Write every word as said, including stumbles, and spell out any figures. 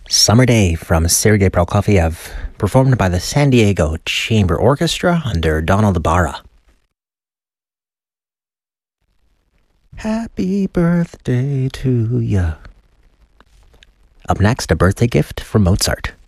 Summer Day from Sergei Prokofiev, performed by the San Diego Chamber Orchestra under Donald Ibarra. Happy birthday to ya. Up next, a birthday gift from Mozart.